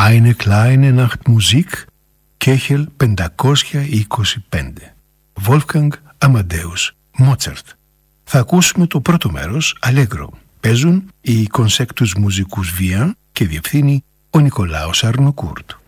Eine kleine Nachtmusik, Κέχελ 525. Wolfgang Amadeus Mozart. Θα ακούσουμε το πρώτο μέρος, Allegro. Παίζουν οι Concertus Musicus Wien και διευθύνει ο Νικολάος Αρνοκούρτ.